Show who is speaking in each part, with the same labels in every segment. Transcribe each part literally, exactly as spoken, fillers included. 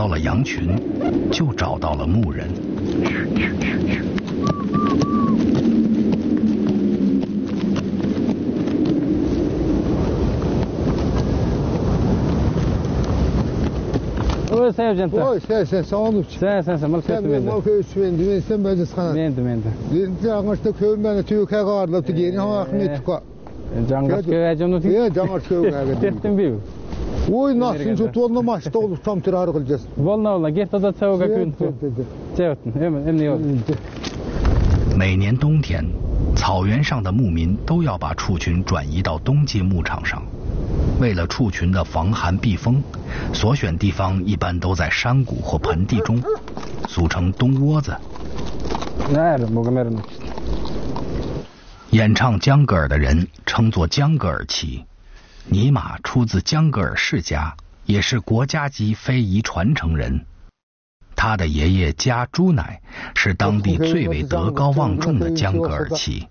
Speaker 1: 到了羊群，就找到了牧人。
Speaker 2: Ой, сәйжанта.
Speaker 3: Ой, сәй, сәй, сағынып шық.
Speaker 2: Сәй, сәй, сәй,
Speaker 3: сәй, мал көй сүенді, мен сән бәді сқана.
Speaker 2: Менді, менді.
Speaker 3: Енді жаңыршты көйін бәні түйі кәға арлапты кейін, хан ақымет тұқа.
Speaker 2: Жаңғаш көй әжімді түйі?
Speaker 3: Е, жаңғаш көй әгі.
Speaker 2: Теттім бейу?
Speaker 3: Ой, насын жұт олына машта олып там түр арғыл жас.
Speaker 2: Волна, волна, герт ода цауға күн. Цеуттын, әмін йод.
Speaker 1: 每年冬天，草原上的牧民都要把畜群转移到冬季牧场上。为了畜群的防寒避风，所选地方一般都在山谷或盆地中，俗称冬窝子。演唱江格尔的人称作江格尔旗。尼玛出自江格尔世家，也是国家级非遗传承人。他的爷爷加朱乃是当地最为德高望重的江格尔旗。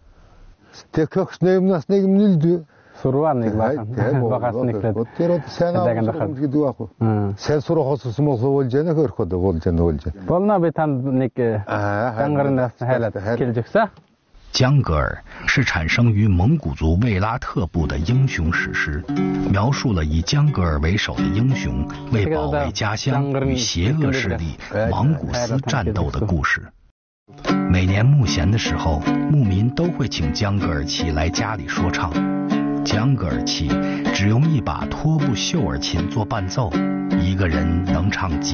Speaker 2: Суруанник бағасынекледі.
Speaker 3: Сән ауысырымыз кеді ақы. Сән сұрақ осысы молса ол жәні көркеді, ол жәні ол жәні.
Speaker 2: Болна бетанник таңғырында хәләді. Келжіксі?
Speaker 1: 江格尔是产生于蒙古族卫拉特部的英雄史诗，描述了以江格尔为首的英雄为保卫家乡与邪恶势力莽古斯战斗的故事。每年牧闲的时候，牧民都会请江格尔旗来家里说唱。江格尔旗只用一把托布秀尔琴做伴奏，一个人能唱几